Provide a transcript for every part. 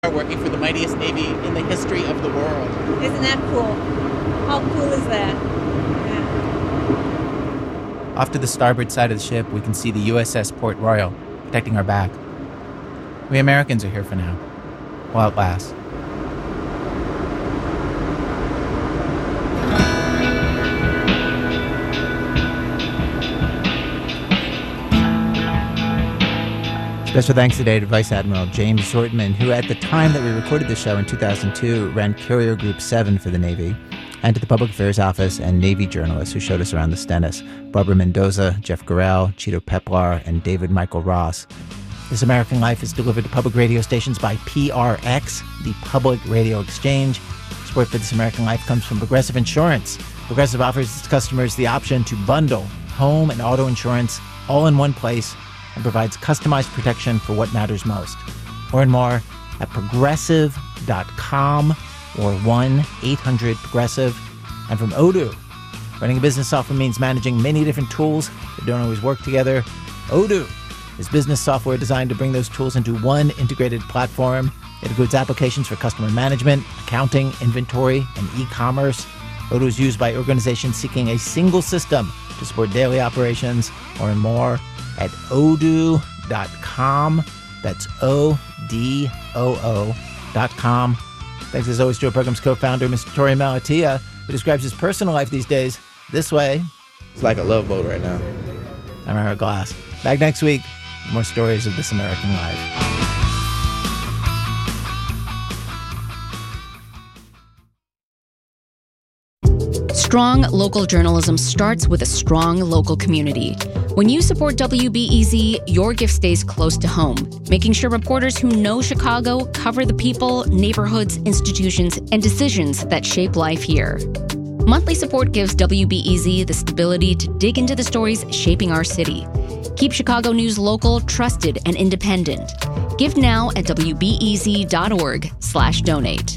Working for the mightiest Navy in the history of the world. Isn't that cool? How cool is that? Yeah. Off to the starboard side of the ship, we can see the USS Port Royal protecting our back. We Americans are here for now, while it lasts. Special thanks today to Vice Admiral James Shortman, who at the time that we recorded the show in 2002 ran Carrier Group 7 for the Navy, and to the Public Affairs Office and Navy journalists who showed us around the Stennis, Barbara Mendoza, Jeff Gorell, Cheeto Peplar, and David Michael Ross. This American Life is delivered to public radio stations by PRX, the Public Radio Exchange. Support for This American Life comes from Progressive Insurance. Progressive offers its customers the option to bundle home and auto insurance all in one place and provides customized protection for what matters most. Learn more at progressive.com or 1-800-PROGRESSIVE. And from Odoo, running a business software means managing many different tools that don't always work together. Odoo is business software designed to bring those tools into one integrated platform. It includes applications for customer management, accounting, inventory, and e-commerce. Odoo is used by organizations seeking a single system to support daily operations. Learn more at odoo.com. That's ODOO.com. Thanks as always to our program's co-founder, Mr. Torey Malatia, who describes his personal life these days this way. It's like a love boat right now. I'm Ira Glass. Back next week, more stories of This American Life. Strong local journalism starts with a strong local community. When you support WBEZ, your gift stays close to home, making sure reporters who know Chicago cover the people, neighborhoods, institutions, and decisions that shape life here. Monthly support gives WBEZ the stability to dig into the stories shaping our city. Keep Chicago news local, trusted, and independent. Give now at wbez.org/donate.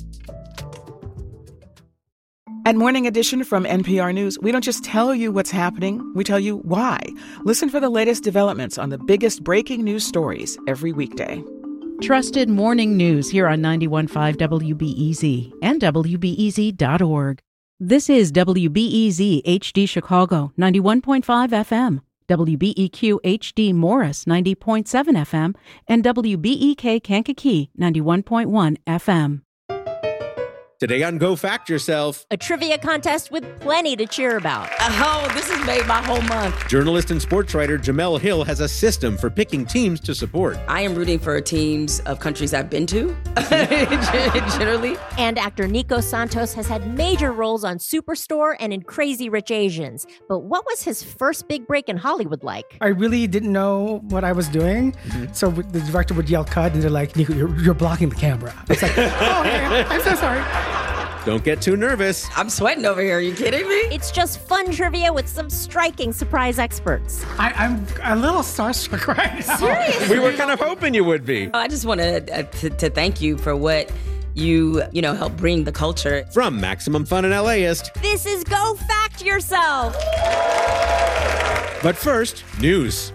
At Morning Edition from NPR News, we don't just tell you what's happening, we tell you why. Listen for the latest developments on the biggest breaking news stories every weekday. Trusted morning news here on 91.5 WBEZ and WBEZ.org. This is WBEZ HD Chicago, 91.5 FM, WBEQ HD Morris, 90.7 FM, and WBEK Kankakee, 91.1 FM. Today on Go Fact Yourself, a trivia contest with plenty to cheer about. Oh, this has made my whole month. Journalist and sports writer Jamel Hill has a system for picking teams to support. I am rooting for teams of countries I've been to, generally. And actor Nico Santos has had major roles on Superstore and in Crazy Rich Asians. But what was his first big break in Hollywood like? I really didn't know what I was doing. Mm-hmm. So the director would yell cut, and they're like, Nico, you're blocking the camera. It's like, oh, yeah, I'm so sorry. Don't get too nervous. I'm sweating over here. Are you kidding me? It's just fun trivia with some striking surprise experts. I'm a little starstruck right now. Seriously? We were kind of hoping you would be. I just wanted to thank you for what you help bring the culture. From Maximum Fun and LAist, this is Go Fact Yourself. But first, news.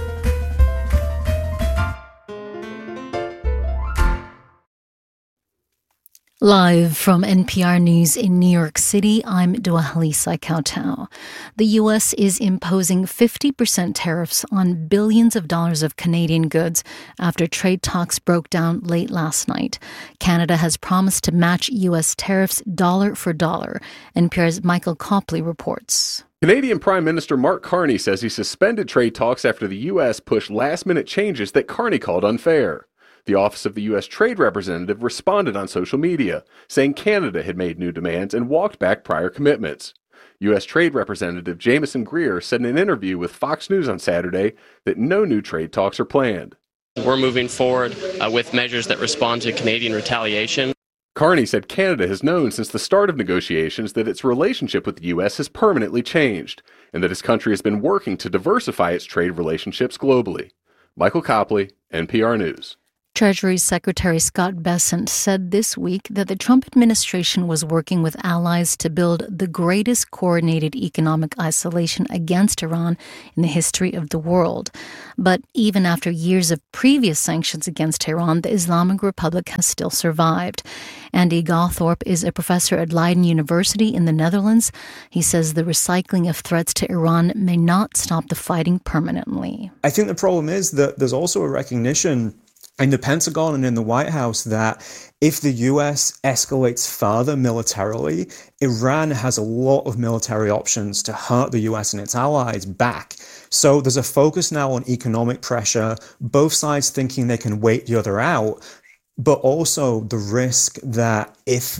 Live from NPR News in New York City, I'm Dwalisa Kautau. The U.S. is imposing 50% tariffs on billions of dollars of Canadian goods after trade talks broke down late last night. Canada has promised to match U.S. tariffs dollar for dollar. NPR's Michael Copley reports. Canadian Prime Minister Mark Carney says he suspended trade talks after the U.S. pushed last-minute changes that Carney called unfair. The Office of the U.S. Trade Representative responded on social media, saying Canada had made new demands and walked back prior commitments. U.S. Trade Representative Jamieson Greer said in an interview with Fox News on Saturday that no new trade talks are planned. We're moving forward with measures that respond to Canadian retaliation. Carney said Canada has known since the start of negotiations that its relationship with the U.S. has permanently changed, and that his country has been working to diversify its trade relationships globally. Michael Copley, NPR News. Treasury Secretary Scott Bessent said this week that the Trump administration was working with allies to build the greatest coordinated economic isolation against Iran in the history of the world. But even after years of previous sanctions against Iran, the Islamic Republic has still survived. Andy Gawthorpe is a professor at Leiden University in the Netherlands. He says the recycling of threats to Iran may not stop the fighting permanently. I think the problem is that there's also a recognition in the Pentagon and in the White House that if the US escalates further militarily, Iran has a lot of military options to hurt the US and its allies back. So there's a focus now on economic pressure, both sides thinking they can wait the other out, but also the risk that if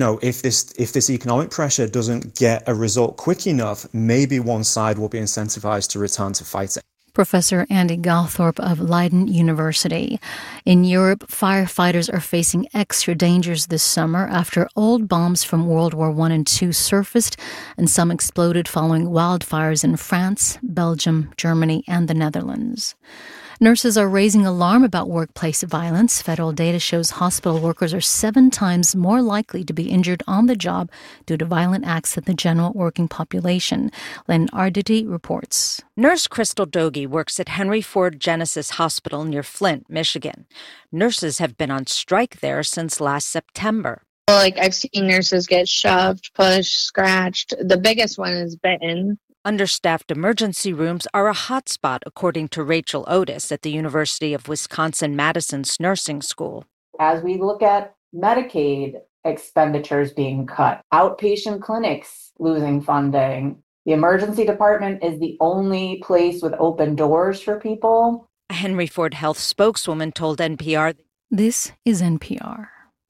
this economic pressure doesn't get a result quick enough, maybe one side will be incentivized to return to fighting. Professor Andy Gawthorpe of Leiden University. In Europe, firefighters are facing extra dangers this summer after old bombs from World War I and II surfaced, and some exploded following wildfires in France, Belgium, Germany, and the Netherlands. Nurses are raising alarm about workplace violence. Federal data shows hospital workers are 7 times more likely to be injured on the job due to violent acts than the general working population. Len Arditi reports. Nurse Crystal Dogie works at Henry Ford Genesis Hospital near Flint, Michigan. Nurses have been on strike there since last September. I've seen nurses get shoved, pushed, scratched. The biggest one is bitten. Understaffed emergency rooms are a hotspot, according to Rachel Otis at the University of Wisconsin-Madison's nursing school. As we look at Medicaid expenditures being cut, outpatient clinics losing funding, the emergency department is the only place with open doors for people. A Henry Ford Health spokeswoman told NPR. This is NPR.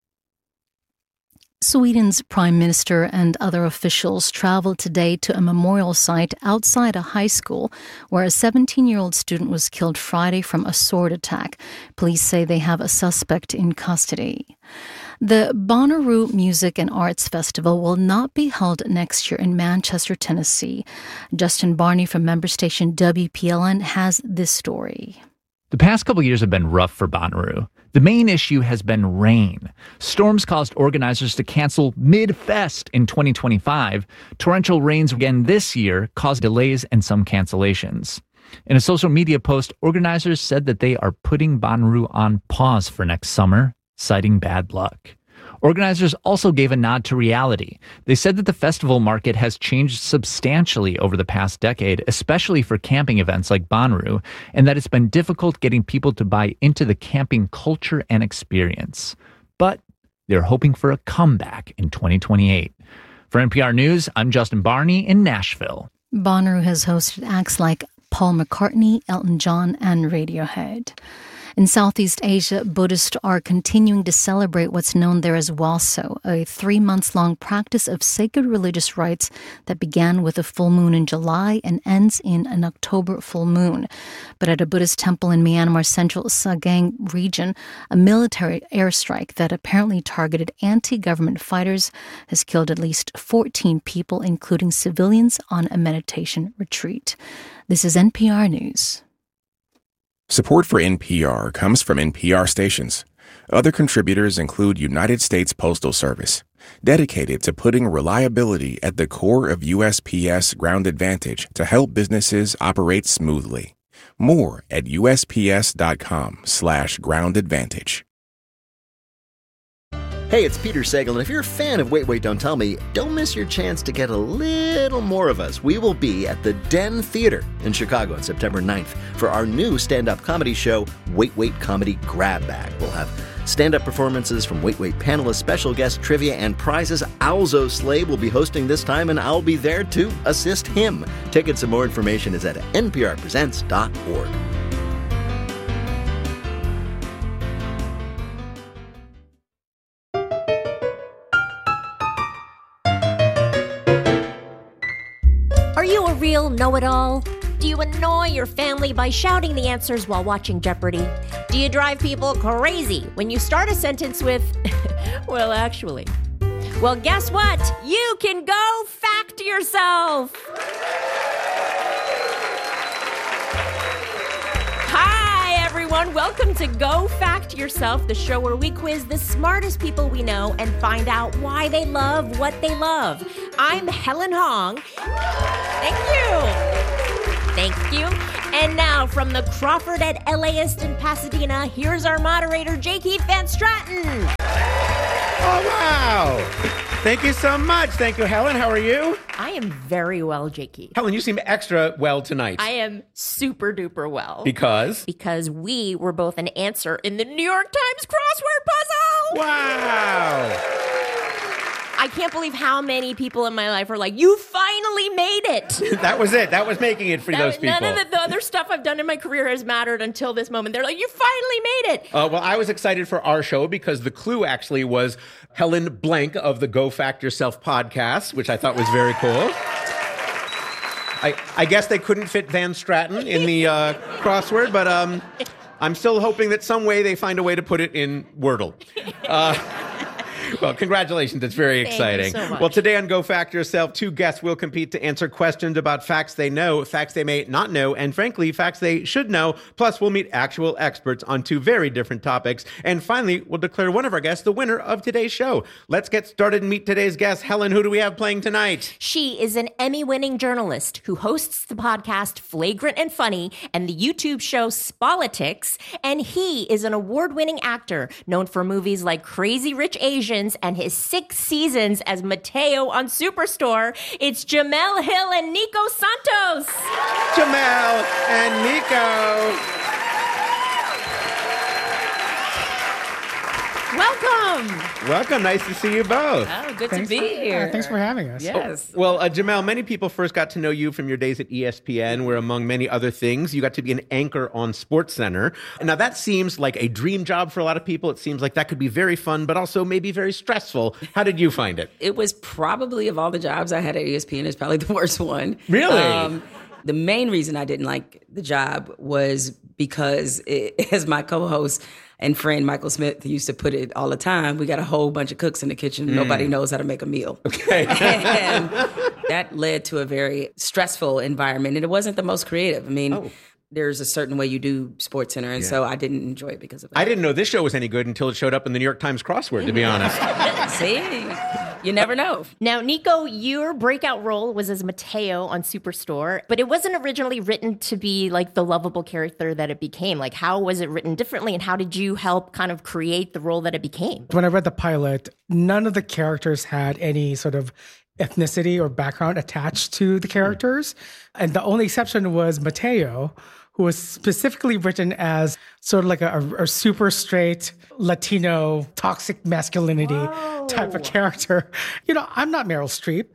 Sweden's prime minister and other officials traveled today to a memorial site outside a high school where a 17-year-old student was killed Friday from a sword attack. Police say they have a suspect in custody. The Bonnaroo Music and Arts Festival will not be held next year in Manchester, Tennessee. Justin Barney from member station WPLN has this story. The past couple years have been rough for Bonnaroo. The main issue has been rain. Storms caused organizers to cancel mid-fest in 2025. Torrential rains again this year caused delays and some cancellations. In a social media post, organizers said that they are putting Bonnaroo on pause for next summer, citing bad luck. Organizers also gave a nod to reality. They said that the festival market has changed substantially over the past decade, especially for camping events like Bonnaroo, and that it's been difficult getting people to buy into the camping culture and experience. But they're hoping for a comeback in 2028. For NPR News, I'm Justin Barney in Nashville. Bonnaroo has hosted acts like Paul McCartney, Elton John, and Radiohead. In Southeast Asia, Buddhists are continuing to celebrate what's known there as Walso, a 3-month-long practice of sacred religious rites that began with a full moon in July and ends in an October full moon. But at a Buddhist temple in Myanmar's central Sagang region, a military airstrike that apparently targeted anti-government fighters has killed at least 14 people, including civilians, on a meditation retreat. This is NPR News. Support for NPR comes from NPR stations. Other contributors include United States Postal Service, dedicated to putting reliability at the core of USPS Ground Advantage to help businesses operate smoothly. More at USPS.com/Ground Advantage. Hey, it's Peter Sagal, and if you're a fan of Wait, Don't Tell Me, don't miss your chance to get a little more of us. We will be at the Den Theater in Chicago on September 9th for our new stand-up comedy show, Wait, Comedy Grab Bag. We'll have stand-up performances from Wait panelists, special guest trivia, and prizes. Alzo Slay will be hosting this time, and I'll be there to assist him. Tickets and more information is at nprpresents.org. Are you a real know-it-all? Do you annoy your family by shouting the answers while watching Jeopardy? Do you drive people crazy when you start a sentence with, well, actually? Well, guess what? You can go fact yourself. Hi, everyone. everyone. Welcome to Go Fact Yourself, the show where we quiz the smartest people we know and find out why they love what they love. I'm Helen Hong. Thank you. And now from the Crawford at LAist in Pasadena, here's our moderator, J. Keith Van Stratten. Oh, wow. Thank you so much. Thank you, Helen. How are you? I am very well, J. Keith. Helen, you seem extra well tonight. I am super duper well. Because? Because we were both an answer in the New York Times crossword puzzle. Wow. I can't believe how many people in my life are like, you finally made it. That was it. That was making it for those people. None of the other stuff I've done in my career has mattered until this moment. They're like, you finally made it. Well, I was excited for our show because the clue actually was Helen Blank of the Go Fact Yourself podcast, which I thought was very cool. I guess they couldn't fit Van Stratten in the crossword, but I'm still hoping that some way they find a way to put it in Wordle. Well, congratulations. It's very exciting. Thank you so much. Well, today on Go Fact Yourself, two guests will compete to answer questions about facts they know, facts they may not know, and frankly, facts they should know. Plus, we'll meet actual experts on two very different topics. And finally, we'll declare one of our guests the winner of today's show. Let's get started and meet today's guest. Helen, who do we have playing tonight? She is an Emmy-winning journalist who hosts the podcast Flagrant and Funny and the YouTube show Spolitics. And he is an award-winning actor known for movies like Crazy Rich Asians and his 6 seasons as Mateo on Superstore. It's Jemele Hill and Nico Santos. Jemele and Nico. Welcome. Nice to see you both. Oh, good to be here. Thanks for having us. Yes. Well, Jemele, many people first got to know you from your days at ESPN, where among many other things, you got to be an anchor on SportsCenter. Now, that seems like a dream job for a lot of people. It seems like that could be very fun, but also maybe very stressful. How did you find it? It was probably, of all the jobs I had at ESPN, it's probably the worst one. Really? The main reason I didn't like the job was because, as my co-host and friend Michael Smith used to put it all the time, we got a whole bunch of cooks in the kitchen. Nobody knows how to make a meal. Okay. And that led to a very stressful environment, and it wasn't the most creative. I mean, there's a certain way you do SportsCenter, and so I didn't enjoy it because of that. I didn't know this show was any good until it showed up in the New York Times crossword, to be honest. See? You never know. Now, Nico, your breakout role was as Mateo on Superstore, but it wasn't originally written to be like the lovable character that it became. Like, how was it written differently, and how did you help kind of create the role that it became? When I read the pilot, none of the characters had any sort of ethnicity or background attached to the characters. And the only exception was Mateo, who was specifically written as sort of like a super straight Latino toxic masculinity type of character. You know, I'm not Meryl Streep.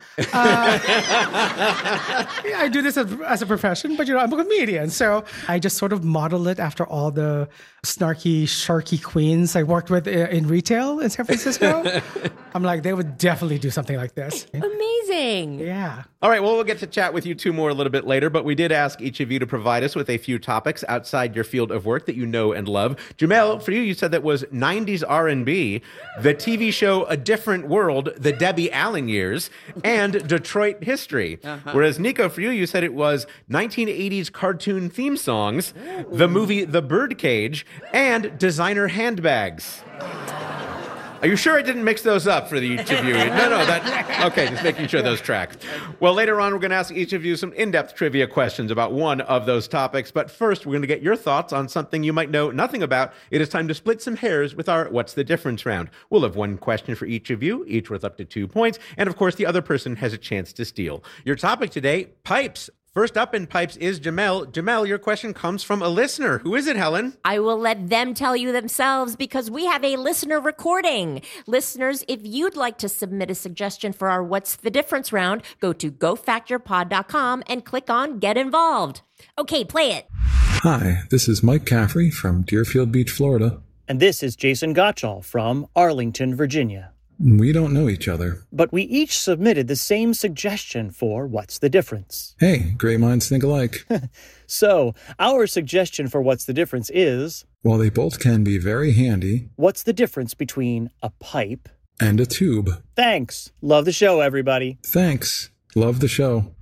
I do this as a profession, but, you know, I'm a comedian. So I just sort of modeled it after all the snarky, sharky queens I worked with in retail in San Francisco. I'm like, they would definitely do something like this. Amazing. Yeah. All right, well, we'll get to chat with you two more a little bit later, but we did ask each of you to provide us with a few topics outside your field of work that you know and love. Jemele, for you said that was 90s R&B, the TV show A Different World, the Debbie Allen years, and Detroit history. Whereas Nico, for you said it was 1980s cartoon theme songs, the movie The Birdcage, and designer handbags. Are you sure I didn't mix those up for each of you? Okay, just making sure those track. Well, later on, we're going to ask each of you some in-depth trivia questions about one of those topics. But first, we're going to get your thoughts on something you might know nothing about. It is time to split some hairs with our What's the Difference round. We'll have one question for each of you, each worth up to 2 points. And of course, the other person has a chance to steal. Your topic today, pipes. First up in pipes is Jemele. Jemele, your question comes from a listener. Who is it, Helen? I will let them tell you themselves because we have a listener recording. Listeners, if you'd like to submit a suggestion for our What's the Difference round, go to gofactyourpod.com and click on Get Involved. Okay, play it. Hi, this is Mike Caffrey from Deerfield Beach, Florida. And this is Jason Gottschall from Arlington, Virginia. We don't know each other. But we each submitted the same suggestion for What's the Difference? Hey, great minds think alike. So, our suggestion for What's the Difference is... While they both can be very handy... What's the difference between a pipe... and a tube? Thanks. Love the show, everybody. Thanks. Love the show.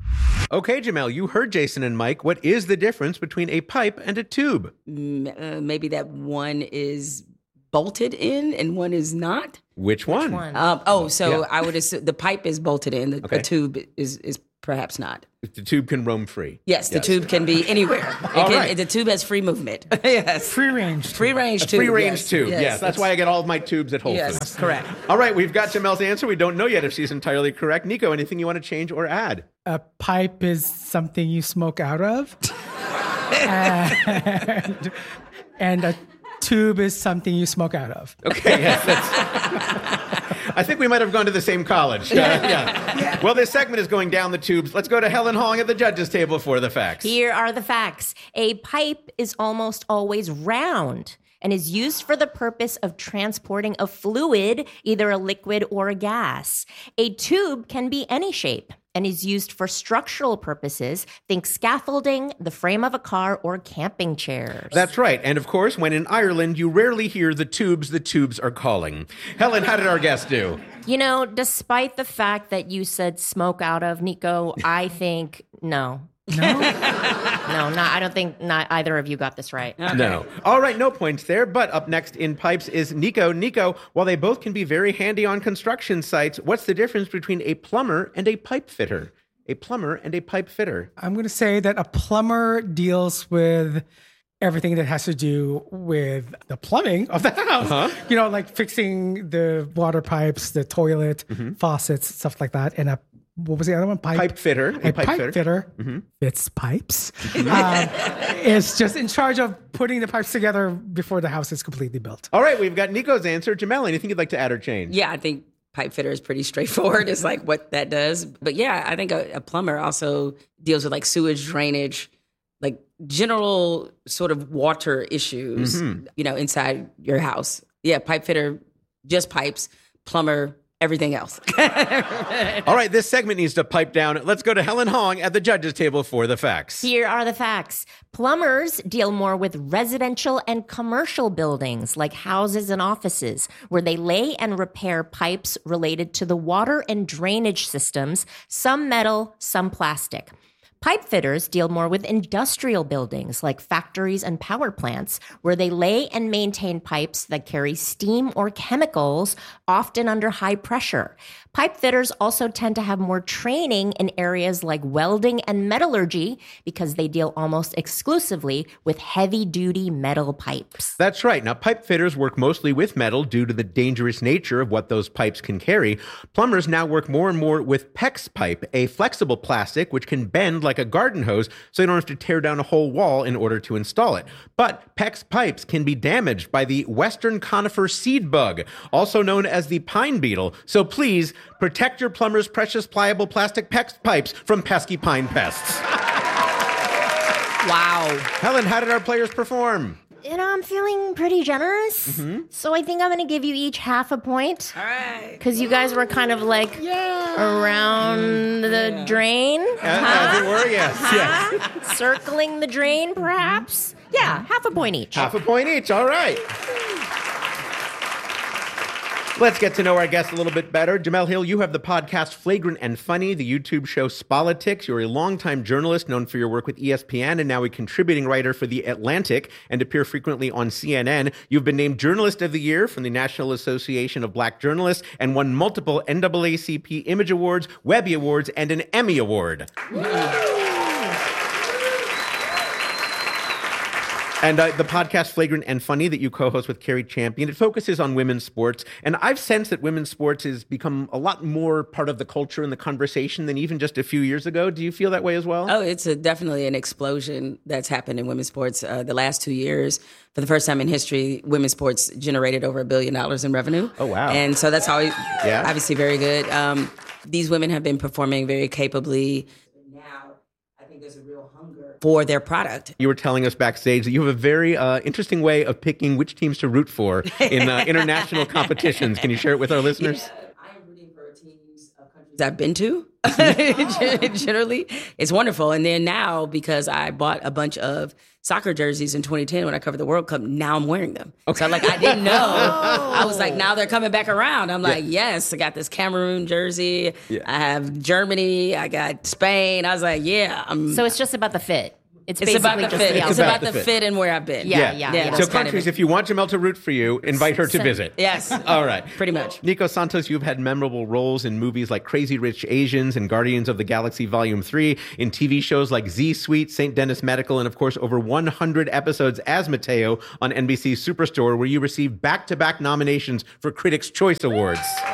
Okay, Jamel, you heard Jason and Mike. What is the difference between a pipe and a tube? Maybe that one is bolted in and one is not. Which one? I would assume the pipe is bolted in. The tube is perhaps not. The tube can roam free. Yes, the tube can be anywhere. The tube has free movement. Yes. Free range tube. Free range tube. Free range tube. Yes. That's why I get all of my tubes at Whole Foods. Yes, correct. All right, we've got Jamel's answer. We don't know yet if she's entirely correct. Nico, anything you want to change or add? A pipe is something you smoke out of. and a tube is something you smoke out of. Okay, yes, I think we might have gone to the same college. Yeah. Well, this segment is going down the tubes. Let's go to Helen Hong at the judges' table for the facts. Here are the facts. A pipe is almost always round and is used for the purpose of transporting a fluid, either a liquid or a gas. A tube can be any shape and is used for structural purposes. Think scaffolding, the frame of a car, or camping chairs. That's right. And of course, when in Ireland, you rarely hear the tubes are calling. Helen, how did our guest do? You know, despite the fact that you said smoke out of, Nico, I think no. I don't think not either of you got this right. Okay. No. All right, no points there. But up next in pipes is Nico. Nico, while they both can be very handy on construction sites, what's the difference between a plumber and a pipe fitter? A plumber and a pipe fitter. I'm going to say that a plumber deals with everything that has to do with the plumbing of the house. Uh-huh. You know, like fixing the water pipes, the toilet, faucets, stuff like that. And what was the other one? Pipe fitter. A pipe fitter fits pipes. Is just in charge of putting the pipes together before the house is completely built. All right, we've got Nico's answer. Jamel, anything you'd like to add or change? Yeah, I think pipe fitter is pretty straightforward. It's like what that does. But yeah, I think a plumber also deals with like sewage drainage, like general sort of water issues, inside your house. Yeah, pipe fitter, just pipes. Plumber, everything else. All right, this segment needs to pipe down. Let's go to Helen Hong at the judges' table for the facts. Here are the facts. Plumbers deal more with residential and commercial buildings like houses and offices, where they lay and repair pipes related to the water and drainage systems, some metal, some plastic. Pipe fitters deal more with industrial buildings like factories and power plants, where they lay and maintain pipes that carry steam or chemicals, often under high pressure. Pipe fitters also tend to have more training in areas like welding and metallurgy because they deal almost exclusively with heavy-duty metal pipes. That's right. Now, pipe fitters work mostly with metal due to the dangerous nature of what those pipes can carry. Plumbers now work more and more with PEX pipe, a flexible plastic which can bend like a garden hose, so you don't have to tear down a whole wall in order to install it. But PEX pipes can be damaged by the western conifer seed bug, also known as the pine beetle. So please protect your plumber's precious pliable plastic PEX pipes from pesky pine pests. Wow. Helen, how did our players perform? You know, I'm feeling pretty generous. So I think I'm going to give you each half a point. All right. Because you guys were kind of like around the drain. As it were, yes. Circling the drain, perhaps. Yeah, half a point each. Half a point each. All right. Let's get to know our guests a little bit better. Jamel Hill, you have the podcast Flagrant and Funny, the YouTube show Spolitics. You're a longtime journalist known for your work with ESPN and now a contributing writer for The Atlantic and appear frequently on CNN. You've been named Journalist of the Year from the National Association of Black Journalists and won multiple NAACP Image Awards, Webby Awards, and an Emmy Award. And the podcast Flagrant and Funny that you co-host with Carrie Champion, it focuses on women's sports. And I've sensed that women's sports has become a lot more part of the culture and the conversation than even just a few years ago. Do you feel that way as well? Oh, it's definitely an explosion that's happened in women's sports. The last 2 years, for the first time in history, women's sports generated over $1 billion in revenue. Oh, wow. And so that's always obviously very good. These women have been performing very capably. There's a real hunger for their product. You were telling us backstage that you have a very interesting way of picking which teams to root for in international competitions. Can you share it with our listeners? I am rooting for teams of countries I've been to. Generally, it's wonderful. And then now, because I bought a bunch of soccer jerseys in 2010 when I covered the World Cup, now I'm wearing them. Okay. So I didn't know. I was like, now they're coming back around. I'm like, yes, I got this Cameroon jersey. Yeah. I have Germany. I got Spain. I was like, yeah. So it's just about the fit. It's about the fit. It's about the fit and where I've been. Yeah. So countries, if you want Jamel to root for you, invite her to visit. Yes. All right. Pretty much. Nico Santos, you've had memorable roles in movies like Crazy Rich Asians and Guardians of the Galaxy Volume 3, in TV shows like Z Suite, St. Denis Medical, and of course over 100 episodes as Mateo on NBC's Superstore, where you received back-to-back nominations for Critics' Choice Awards.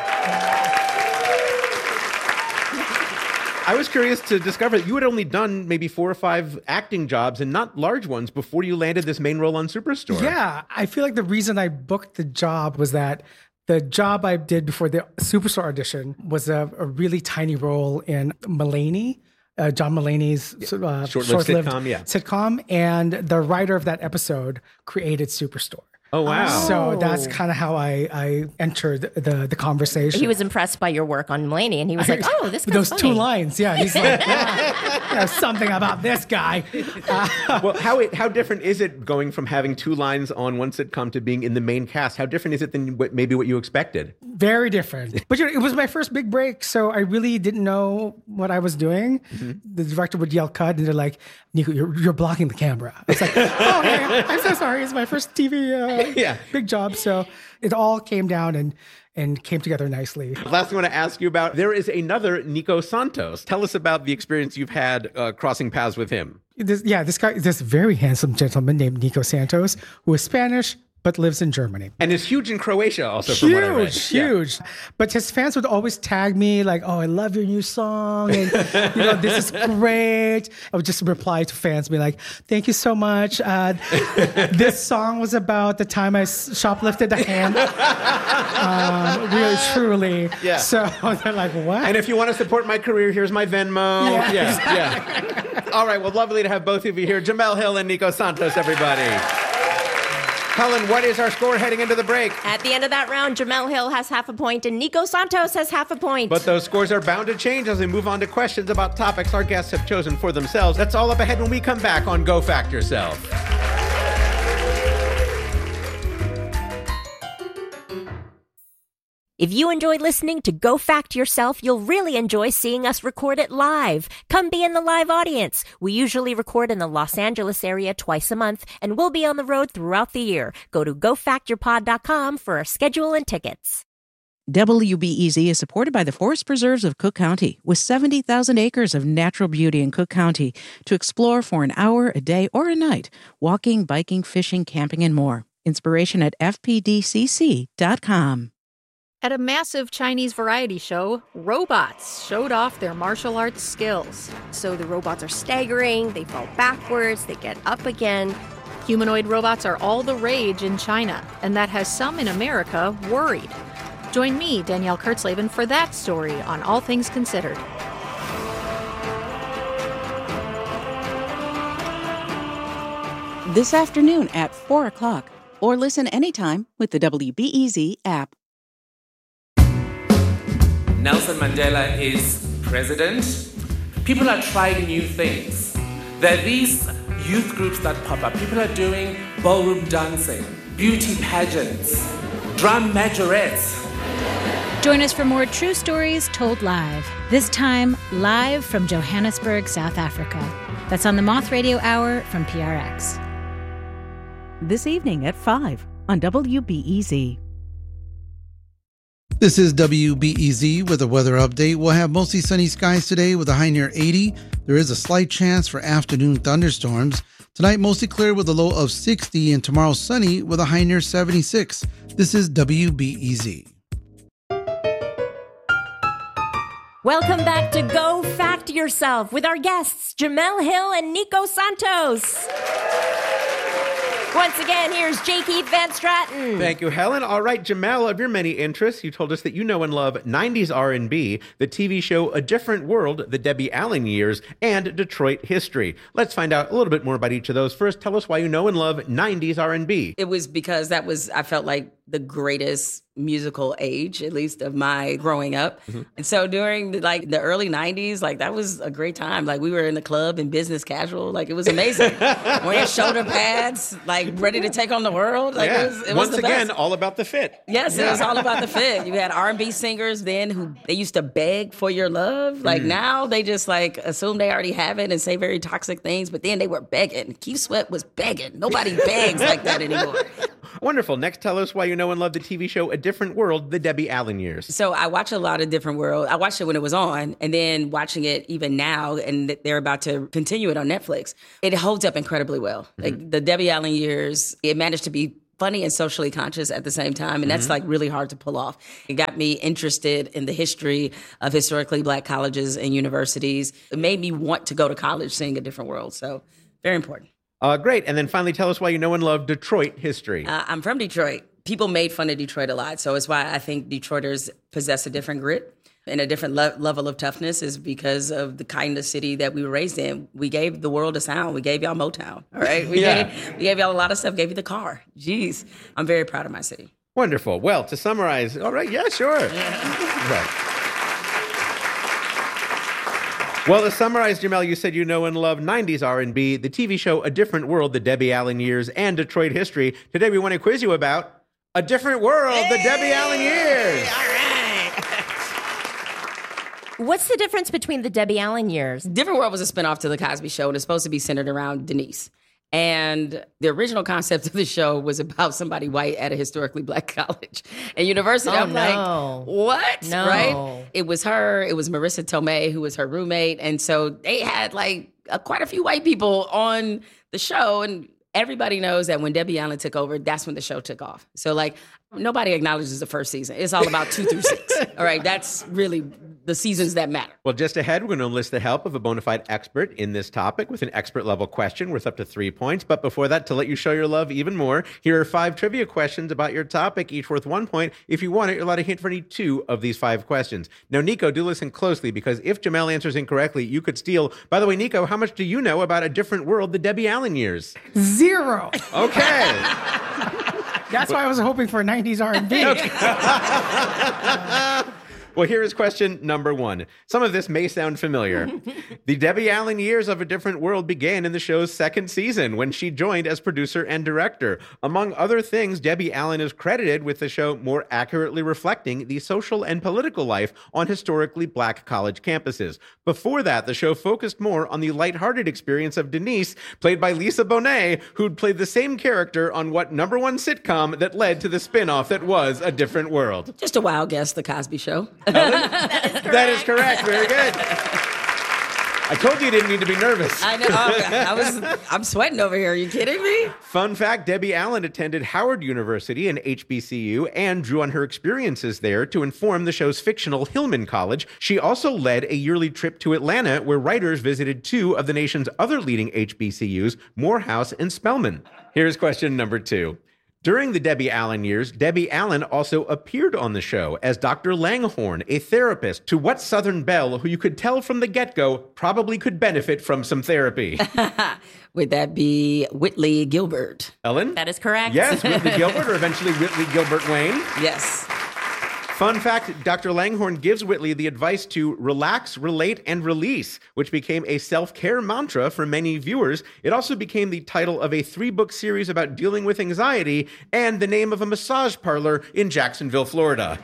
I was curious to discover that you had only done maybe 4 or 5 acting jobs and not large ones before you landed this main role on Superstore. Yeah, I feel like the reason I booked the job was that the job I did before the Superstore audition was a really tiny role in Mulaney, John Mulaney's short-lived sitcom, and the writer of that episode created Superstore. Oh, wow. So that's kind of how I entered the conversation. He was impressed by your work on Mulaney, and he was like, oh, this guy's Those funny. 2 lines, yeah. He's like, there's something about this guy. Well, how different is it going from having 2 lines on one sitcom to being in the main cast? How different is it than maybe what you expected? Very different. But it was my first big break, so I really didn't know what I was doing. Mm-hmm. The director would yell cut, and they're like, Nico, you're blocking the camera. It's like, oh, hey, I'm so sorry. It's my first TV big job. So it all came down and came together nicely. The last thing I want to ask you about, there is another Nico Santos. Tell us about the experience you've had crossing paths with him. This very handsome gentleman named Nico Santos, who is Spanish, but lives in Germany. And is huge in Croatia also, from what I read. Huge. But his fans would always tag me like, oh, I love your new song. And, this is great. I would just reply to fans, be like, thank you so much. This song was about the time I shoplifted a ham. Really, truly. Yeah. So they're like, what? And if you want to support my career, here's my Venmo. Yeah. All right. Well, lovely to have both of you here. Jamel Hill and Nico Santos, everybody. Helen, what is our score heading into the break? At the end of that round, Jamel Hill has half a point and Nico Santos has half a point. But those scores are bound to change as we move on to questions about topics our guests have chosen for themselves. That's all up ahead when we come back on Go Fact Yourself. If you enjoyed listening to Go Fact Yourself, you'll really enjoy seeing us record it live. Come be in the live audience. We usually record in the Los Angeles area twice a month, and we'll be on the road throughout the year. Go to gofactyourpod.com for our schedule and tickets. WBEZ is supported by the Forest Preserves of Cook County, with 70,000 acres of natural beauty in Cook County to explore for an hour, a day, or a night. Walking, biking, fishing, camping, and more. Inspiration at fpdcc.com. At a massive Chinese variety show, robots showed off their martial arts skills. So the robots are staggering, they fall backwards, they get up again. Humanoid robots are all the rage in China, and that has some in America worried. Join me, Danielle Kurtzleben, for that story on All Things Considered. This afternoon at 4 o'clock, or listen anytime with the WBEZ app. Nelson Mandela is president. People are trying new things. There are these youth groups that pop up. People are doing ballroom dancing, beauty pageants, drum majorettes. Join us for more true stories told live. This time, live from Johannesburg, South Africa. That's on the Moth Radio Hour from PRX. This evening at 5 on WBEZ. This is WBEZ with a weather update. We'll have mostly sunny skies today with a high near 80. There is a slight chance for afternoon thunderstorms. Tonight, mostly clear with a low of 60, and tomorrow sunny with a high near 76. This is WBEZ. Welcome back to Go Fact Yourself with our guests, Jamel Hill and Nico Santos. Once again, here's J. Keith Van Straten. Thank you, Helen. All right, Jamel, of your many interests, you told us that you know and love 90s R&B, the TV show A Different World, the Debbie Allen Years, and Detroit history. Let's find out a little bit more about each of those. First, tell us why you know and love 90s R&B. It was because I felt like the greatest musical age, at least of my growing up. And so during the early 90s, that was a great time. We were in the club in business casual. It was amazing. Wearing shoulder pads, ready to take on the world. It was Once the again, best. all about the fit. Yes, it was all about the fit. You had R&B singers then who they used to beg for your love. Now they just assume they already have it and say very toxic things, but then they were begging. Keith Sweat was begging. Nobody begs like that anymore. Wonderful. Next, tell us why you know and love the TV show A Different World, the Debbie Allen years. So I watch a lot of Different World. I watched it when it was on, and then watching it even now, and they're about to continue it on Netflix. It holds up incredibly well. The Debbie Allen years, it managed to be funny and socially conscious at the same time, and that's really hard to pull off. It got me interested in the history of historically Black colleges and universities. It made me want to go to college seeing A Different World, so very important. Great. And then finally, tell us why you know and love Detroit history. I'm from Detroit. People made fun of Detroit a lot, so it's why I think Detroiters possess a different grit and a different level of toughness is because of the kind of city that we were raised in. We gave the world a sound. We gave y'all Motown, all right? We gave y'all a lot of stuff, gave you the car. Jeez, I'm very proud of my city. Wonderful. Well, to summarize, all right, yeah, sure. Right. Well, to summarize, Jamel, you said you know and love 90s R&B, the TV show A Different World, the Debbie Allen years, and Detroit history. Today we want to quiz you about A Different World, the Debbie Allen years. All right. What's the difference between the Debbie Allen years? Different World was a spinoff to The Cosby Show, and it's supposed to be centered around Denise. And the original concept of the show was about somebody white at a historically Black college and university. I'm like, what? No. Right? It was her. It was Marissa Tomei, who was her roommate. And so they had quite a few white people on the show. And everybody knows that when Debbie Allen took over, that's when the show took off. So nobody acknowledges the first season. It's all about 2 through 6. All right. That's really the seasons that matter. Well, just ahead, we're going to enlist the help of a bona fide expert in this topic with an expert level question worth up to 3 points. But before that, to let you show your love even more, here are 5 trivia questions about your topic, each worth 1 point. If you want it, you're allowed a hint for any 2 of these 5 questions. Now, Nico, do listen closely because if Jamel answers incorrectly, you could steal. By the way, Nico, how much do you know about A Different World, the Debbie Allen years? 0. Okay. That's why I was hoping for 90s R&B. Well, here is question number 1. Some of this may sound familiar. The Debbie Allen years of A Different World began in the show's 2nd season when she joined as producer and director. Among other things, Debbie Allen is credited with the show more accurately reflecting the social and political life on historically Black college campuses. Before that, the show focused more on the lighthearted experience of Denise, played by Lisa Bonet, who'd played the same character on what #1 sitcom that led to the spinoff that was A Different World? Just a wild guess, The Cosby Show. That is correct. Very good. I told you didn't need to be nervous. I know. I'm sweating over here. Are you kidding me? Fun fact, Debbie Allen attended Howard University and HBCU and drew on her experiences there to inform the show's fictional Hillman College. She also led a yearly trip to Atlanta where writers visited 2 of the nation's other leading HBCUs, Morehouse and Spelman. Here's question number 2. During the Debbie Allen years, Debbie Allen also appeared on the show as Dr. Langhorne, a therapist to what Southern belle who you could tell from the get-go probably could benefit from some therapy? Would that be Whitley Gilbert? Ellen? That is correct. Yes, Whitley Gilbert, or eventually Whitley Gilbert Wayne. Yes. Fun fact, Dr. Langhorne gives Whitley the advice to relax, relate, and release, which became a self-care mantra for many viewers. It also became the title of a 3-book series about dealing with anxiety and the name of a massage parlor in Jacksonville, Florida.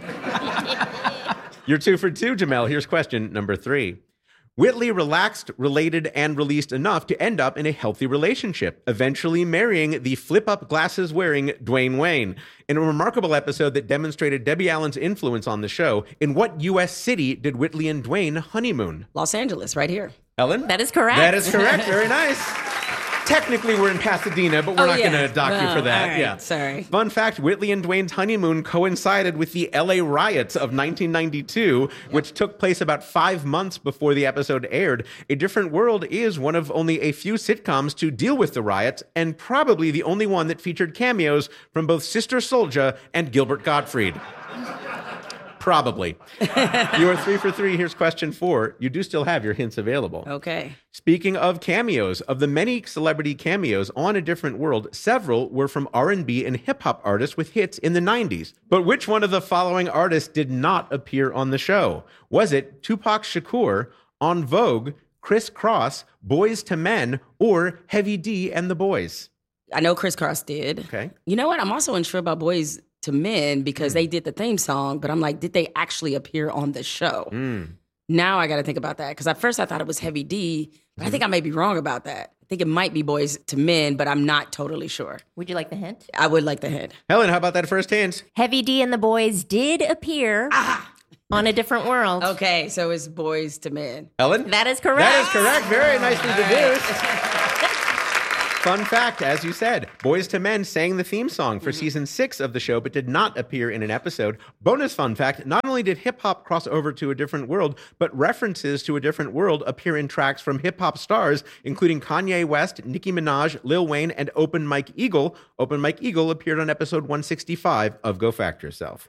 You're 2 for 2, Jamel. Here's question number 3. Whitley relaxed, related, and released enough to end up in a healthy relationship, eventually marrying the flip-up glasses-wearing Dwayne Wayne. In a remarkable episode that demonstrated Debbie Allen's influence on the show, in what U.S. city did Whitley and Dwayne honeymoon? Los Angeles, right here. Ellen? That is correct. That is correct. Very nice. Technically, we're in Pasadena, but we're not going to dock you for that. All right, yeah. Sorry. Fun fact, Whitley and Dwayne's honeymoon coincided with the LA riots of 1992, which took place about 5 months before the episode aired. A Different World is one of only a few sitcoms to deal with the riots, and probably the only one that featured cameos from both Sister Souljah and Gilbert Gottfried. Probably. You are 3 for 3. Here's question 4. You do still have your hints available. Okay. Speaking of cameos, of the many celebrity cameos on A Different World, several were from R&B and hip-hop artists with hits in the 90s. But which one of the following artists did not appear on the show? Was it Tupac Shakur, En Vogue, Criss Cross, Boyz II Men, or Heavy D and the Boys? I know Criss Cross did. Okay. You know what? I'm also unsure about Boyz II Men because they did the theme song, but I'm like, did they actually appear on the show? Now I got to think about that because at first I thought it was Heavy D, but I think I may be wrong about that. I think it might be Boyz II Men, but I'm not totally sure. Would you like the hint? I would like the hint. Helen, how about that first hint? Heavy D and the Boys did appear on A Different World. Okay, so it's Boyz II Men. Ellen? That is correct. That is correct. Very nicely deduced. Fun fact, as you said, Boyz II Men sang the theme song for season 6 of the show, but did not appear in an episode. Bonus fun fact, not only did hip-hop cross over to A Different World, but references to A Different World appear in tracks from hip-hop stars, including Kanye West, Nicki Minaj, Lil Wayne, and Open Mike Eagle. Open Mike Eagle appeared on episode 165 of Go Fact Yourself.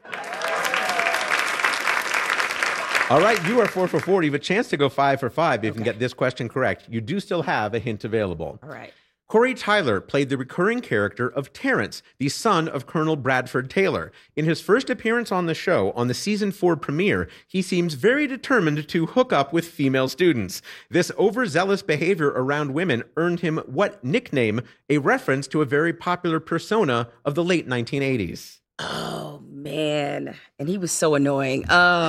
All right, you are 4 for 4. You have a chance to go 5 for 5 if you can get this question correct. You do still have a hint available. All right. Corey Tyler played the recurring character of Terrence, the son of Colonel Bradford Taylor. In his first appearance on the show, on the season 4 premiere, he seems very determined to hook up with female students. This overzealous behavior around women earned him what nickname? A reference to a very popular persona of the late 1980s. Oh, man. And he was so annoying.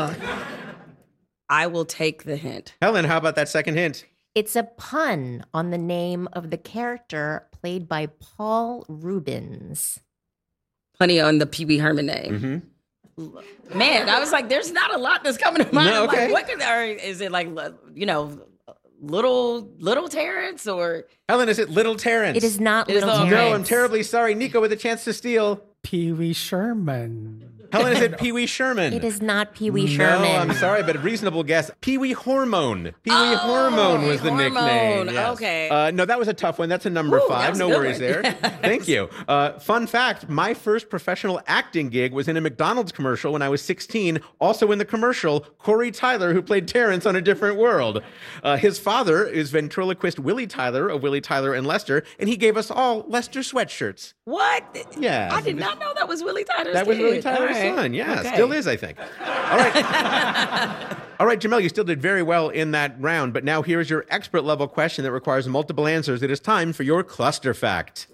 I will take the hint. Helen, how about that second hint? It's a pun on the name of the character played by Paul Rubens. Plenty on the Pee Wee Herman name. Mm-hmm. Man, I was like, there's not a lot that's coming to mind. No, okay. Like, what could there, is it like, you know, little Terrence or? Helen, is it Little Terrence? It is not Little okay. Terrence. No, I'm terribly sorry. Nico with a chance to steal. Pee Wee Sherman. Helen, is it Pee Wee Sherman? It is not Pee Wee Sherman. No, I'm sorry, but a reasonable guess. Pee Wee Hormone. Pee Wee Hormone was the nickname. Yes. Okay. No, that was a tough one. That's a number 5. No worries there. Yes. Thank you. Fun fact, my first professional acting gig was in a McDonald's commercial when I was 16. Also in the commercial, Corey Tyler, who played Terrence on A Different World. His father is ventriloquist Willie Tyler of Willie Tyler and Lester, and he gave us all Lester sweatshirts. What? Yeah. I did not know that was Willie Tyler's That was kid. Willie Tyler's All right. son. Yeah, Okay. still is, I think. All right. All right, Jamel, you still did very well in that round, but now here's your expert level question that requires multiple answers. It is time for your cluster fact.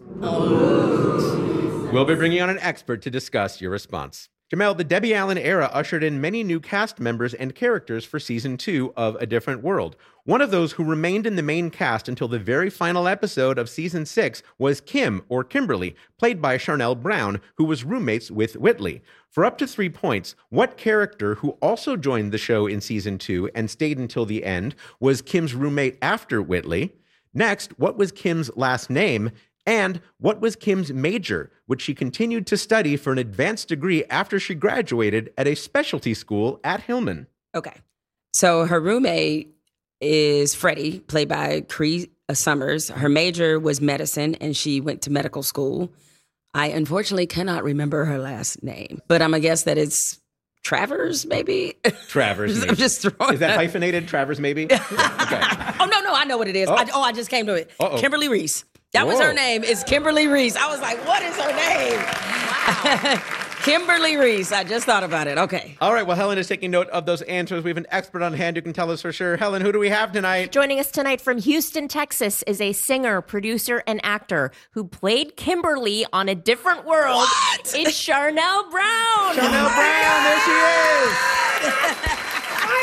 We'll be bringing on an expert to discuss your response. Jamel, the Debbie Allen era ushered in many new cast members and characters for season 2 of A Different World. One of those who remained in the main cast until the very final episode of season 6 was Kim, or Kimberly, played by Charnel Brown, who was roommates with Whitley. For up to 3 points, what character who also joined the show in season 2 and stayed until the end was Kim's roommate after Whitley? Next, what was Kim's last name? And what was Kim's major, which she continued to study for an advanced degree after she graduated at a specialty school at Hillman? Okay. So her roommate is Freddie, played by Cree Summers. Her major was medicine, and she went to medical school. I unfortunately cannot remember her last name, but I'm going to guess that it's Travers, maybe? Travers, maybe. I'm just throwing Is that hyphenated, Travers, maybe? Yeah. Okay. Oh, no, I know what it is. Oh. I just came to it. Uh-oh. Kimberly Reese. That was Whoa. her name. It's Kimberly Reese. I was like, what is her name? Wow. Kimberly Reese. I just thought about it. Okay. All right, well, Helen is taking note of those answers. We have an expert on hand who can tell us for sure. Helen, who do we have tonight? Joining us tonight from Houston, Texas is a singer, producer, and actor who played Kimberly on A Different World. What? It's Charnel Brown. Charnel Brown, there she is. Hi,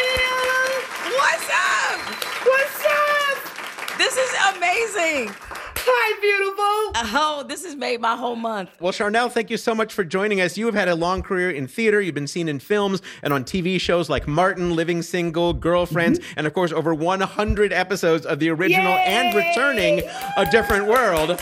Camille. What's up? This is amazing. Hi, beautiful. Oh, this has made my whole month. Well, Charnel, thank you so much for joining us. You have had a long career in theater. You've been seen in films and on TV shows like Martin, Living Single, Girlfriends, and of course, over 100 episodes of the original and returning A Different World.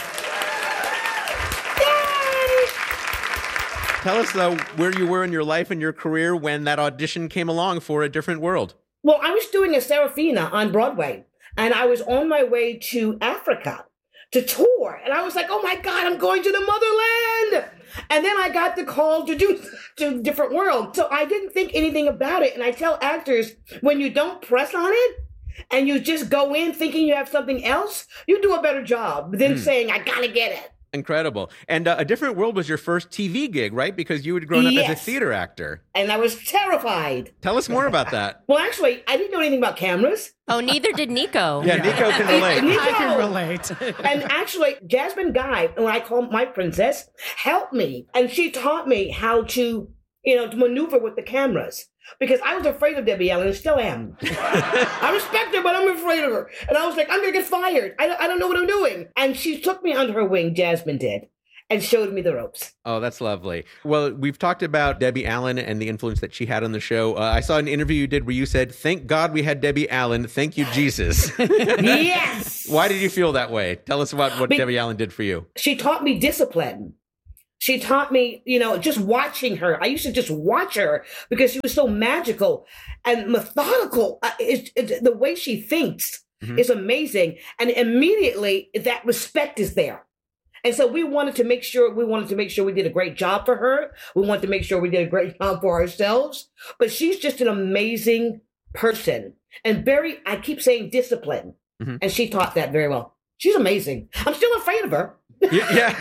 Tell us, though, where you were in your life and your career when that audition came along for A Different World. Well, I was doing a Serafina on Broadway, and I was on my way to Africa to tour. And I was like, oh my God, I'm going to the motherland. And then I got the call to do to Different World. So I didn't think anything about it. And I tell actors, when you don't press on it and you just go in thinking you have something else, you do a better job than saying, I gotta get it. Incredible. And A Different World was your first TV gig, right? Because you had grown up as a theater actor. And I was terrified. Tell us more about that. Well, actually, I didn't know anything about cameras. Oh, neither did Nico. Yeah, Nico can relate. Nico. I can relate. And actually, Jasmine Guy, who I call my princess, helped me. And she taught me how to, to maneuver with the cameras. Because I was afraid of Debbie Allen and still am. I respect her, but I'm afraid of her. And I was like, I'm going to get fired. I don't know what I'm doing. And she took me under her wing, Jasmine did, and showed me the ropes. Oh, that's lovely. Well, we've talked about Debbie Allen and the influence that she had on the show. I saw an interview you did where you said, thank God we had Debbie Allen. Thank you, Jesus. Yes. Why did you feel that way? Tell us about what Debbie Allen did for you. She taught me discipline. She taught me, just watching her. I used to just watch her because she was so magical and methodical. The way she thinks is amazing. And immediately that respect is there. And so we wanted to make sure we did a great job for her. We wanted to make sure we did a great job for ourselves. But she's just an amazing person and I keep saying discipline. And she taught that very well. She's amazing. I'm still afraid of her. Yeah.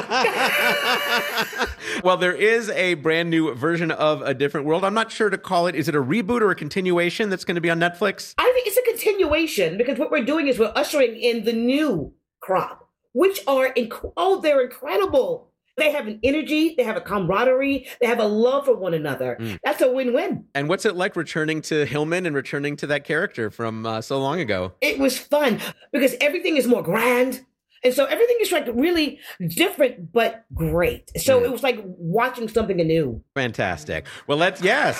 Well, there is a brand new version of A Different World. I'm not sure to call it. Is it a reboot or a continuation that's going to be on Netflix? I think it's a continuation because what we're doing is we're ushering in the new crop, which are they're incredible. They have an energy, they have a camaraderie, they have a love for one another. That's a win-win. And what's it like returning to Hillman and returning to that character from so long ago? It was fun because everything is more grand. And so everything is like really different, but great. So it was like watching something anew. Fantastic. Well, let's get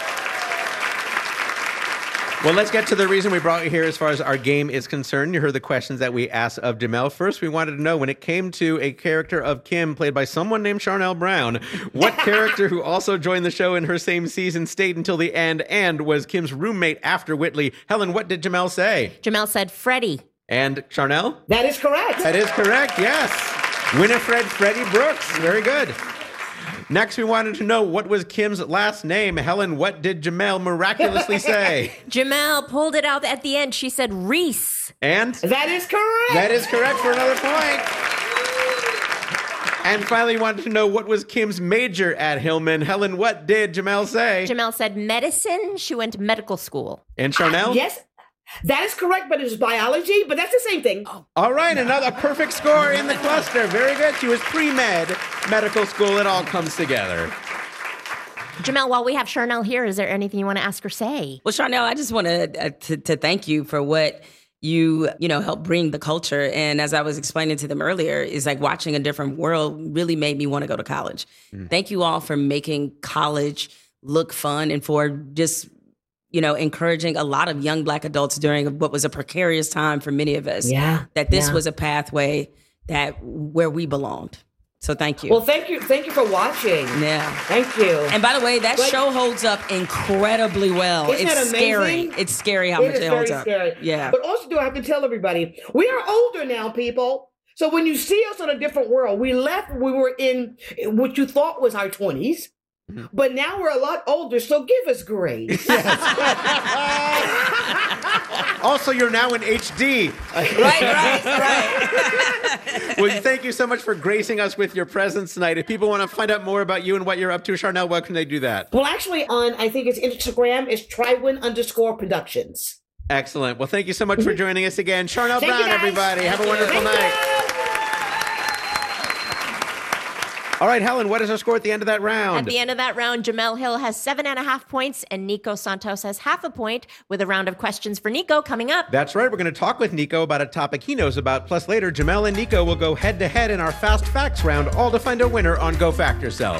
to the reason we brought you here as far as our game is concerned. You heard the questions that we asked of Jamel. First, we wanted to know when it came to a character of Kim played by someone named Charnel Brown, what character who also joined the show in her same season stayed until the end and was Kim's roommate after Whitley? Helen, what did Jamel say? Jamel said Freddie. And Charnel? That is correct. That is correct, yes. Winifred Freddie Brooks. Very good. Next, we wanted to know what was Kim's last name. Helen, what did Jamel miraculously say? Jamel pulled it out at the end. She said Reese. And? That is correct. That is correct for another point. And finally, we wanted to know what was Kim's major at Hillman. Helen, what did Jamel say? Jamel said medicine. She went to medical school. And Charnel? Yes. That is correct, but it's biology, but that's the same thing. All right, another perfect score in the cluster. Very good. She was pre-med, medical school. It all comes together. Jamel, while we have Charnel here, is there anything you want to ask or say? Well, Charnel, I just want to thank you for what you helped bring the culture. And as I was explaining to them earlier, is like watching A Different World really made me want to go to college. Thank you all for making college look fun and for just encouraging a lot of young Black adults during what was a precarious time for many of us. Yeah. That this was a pathway where we belonged. So thank you. Well, thank you for watching. Yeah. Thank you. And by the way, that show holds up incredibly well. Isn't that amazing? Scary. It's scary how much it holds up. Scary. Yeah. But also, do I have to tell everybody, we are older now, people. So when you see us on A Different World, we were in what you thought was our 20s. But now we're a lot older, so give us grace. Also, you're now in HD. Right. Well, thank you so much for gracing us with your presence tonight. If people want to find out more about you and what you're up to, Charnel, where can they do that? Well, actually, I think it's Instagram, is Trywin_Productions. Excellent. Well, thank you so much for joining us again. Charnel Brown, everybody. Have a wonderful night. All right, Helen, what is our score at the end of that round? At the end of that round, Jamel Hill has 7.5 points and Nico Santos has 0.5 point with a round of questions for Nico coming up. That's right. We're going to talk with Nico about a topic he knows about. Plus, later, Jamel and Nico will go head-to-head in our Fast Facts round, all to find a winner on Go Fact Yourself.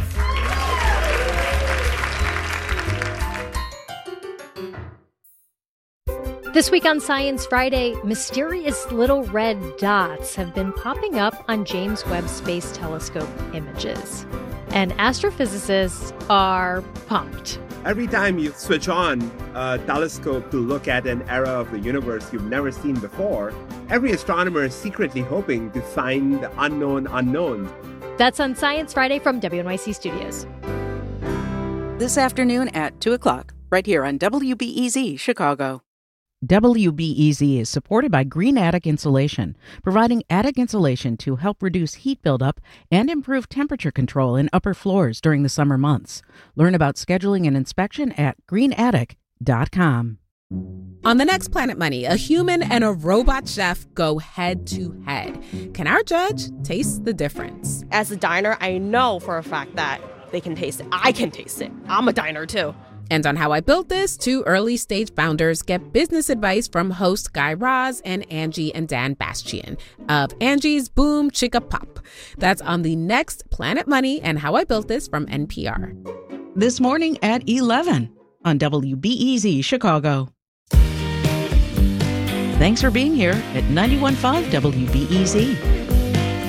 This week on Science Friday, mysterious little red dots have been popping up on James Webb Space Telescope images. And astrophysicists are pumped. Every time you switch on a telescope to look at an era of the universe you've never seen before, every astronomer is secretly hoping to find the unknown unknowns. That's on Science Friday from WNYC Studios. This afternoon at 2 o'clock, right here on WBEZ Chicago. WBEZ is supported by Green Attic Insulation, providing attic insulation to help reduce heat buildup and improve temperature control in upper floors during the summer months. Learn about scheduling an inspection at greenattic.com. On the next Planet Money, a human and a robot chef go head to head. Can our judge taste the difference? As a diner, I know for a fact that they can taste it. I can taste it. I'm a diner too. And on How I Built This, two early stage founders get business advice from host Guy Raz and Angie and Dan Bastian of Angie's Boom Chicka Pop. That's on the next Planet Money and How I Built This from NPR. This morning at 11 on WBEZ Chicago. Thanks for being here at 91.5 WBEZ.